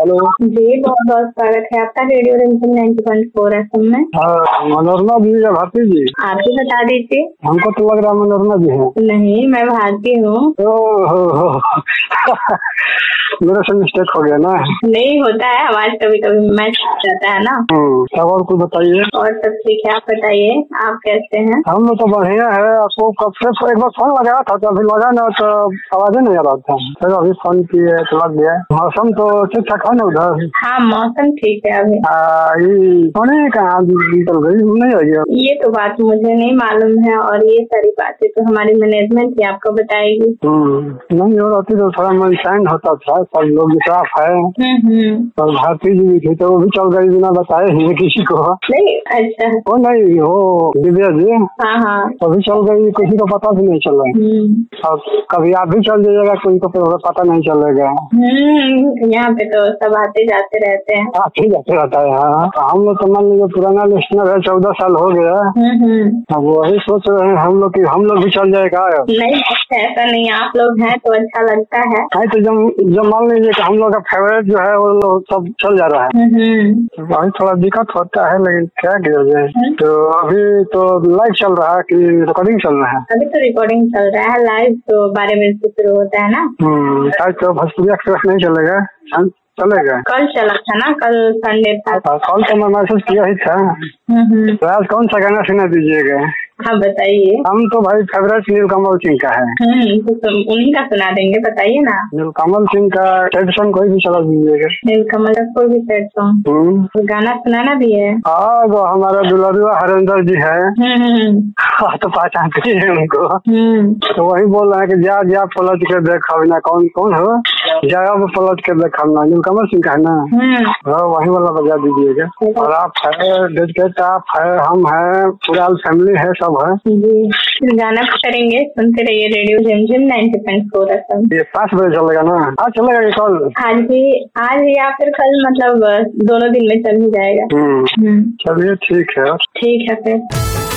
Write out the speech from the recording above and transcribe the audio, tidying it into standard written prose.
Hello जी, बहुत बहुत स्वागत है आपका रेडियो रिमझिम 90.4 एफएम में। मनोरमा जी या भारती जी? आप ही बता दीजिए। हमको तो लग रहा मनोरमा जी है। नहीं, मैं भारती हूँ। ओहो मेरे से मिस्टेक हो गया ना। नहीं होता है, आवाज कभी कभी मैच जाता है ना। तब और कुछ बताइए। और सब ठीक है, आप बताइए, आप कैसे हैं? हम लोग तो बढ़िया है। आपको कब से एक बार फोन लगाया था तो अभी लगा ना तो आवाज नहीं आ रहा था, फिर अभी फोन किए तो लग गया। मौसम तो ठीक ठाक है ना उधर? हाँ, मौसम ठीक है अभी। ये कहाँ निकल गई, नहीं आई? ये तो बात मुझे नहीं मालूम है, और ये सारी बातें तो हमारी मैनेजमेंट ही आपको बताएगी। नहीं हो रही तो थोड़ा मन शांत होता था, सब लोग साफ है। और भारती जी भी थी तो वो भी चल गई बिना बताए ही किसी को। नहीं, अच्छा। वो नहीं, वो दिव्या जी। हाँ हाँ, वो भी चल गई, किसी को पता भी नहीं चला। और कभी आप भी चल जाइएगा, कोई को पता नहीं चलेगा। यहाँ पे तो सब आते जाते रहते हैं। आते जाते रहता है। हाँ, हम लोग तो मान लीजिए पुराना लिस्टनर है, 14 साल हो गया। अब वही सोच रहे हैं हम लोग की हम लोग भी चल जाएगा। नहीं, ऐसा नहीं, आप लोग हैं तो अच्छा लगता है। नहीं तो जब मान लीजिए कि हम लोग का फेवरेट जो है वो लोग सब चल जा रहा है, वही थोड़ा दिक्कत होता है, लेकिन क्या किया जाए। तो अभी तो लाइव चल रहा है कि रिकॉर्डिंग चल रहा है? अभी तो रिकॉर्डिंग चल रहा है, लाइव तो 12 बजे से शुरू होता है ना। आज तो भोजपुरी एक्सप्रेस नहीं चलेगा? चलेगा। कल चला था ना, कल संडे था। कल तो मैं मैसेज किया ही था। तो आज कौन सा गाना सुना दीजिएगा? हाँ बताइए। हम तो भाई फेवरेट नीलकमल सिंह का है। तो उन्हीं का सुना देंगे, बताइए ना। नीलकमल सिंह का सैड सॉन्ग कोई भी चला दीजिएगा। नीलकमल का कोई भी सैड सॉन्ग। गाना सुनाना भी है। हाँ, वो हमारा दुलारुआ हरेंद्र जी है। तो पहचानते हैं उनको। तो वही बोल रहे हैं कि जा पलट के देखा ना, कौन कौन हो जाया वो पलट के देखा ना, नीलकमल सिंह का है ना। वही वाला बजा दीजिएगा। और आप है, डेडिकेट आप है, हम है, पूरा फैमिली है, सब है जी। फिर गाना करेंगे, सुनते रहिए रेडियो रिमझिम 90.4 एफएम। ये 5 बजे चलेगा ना? आज चलेगा ये कल? आज ही या फिर कल, मतलब दोनों दिन में चल ही जाएगा। चलिए ठीक है। ठीक है फिर।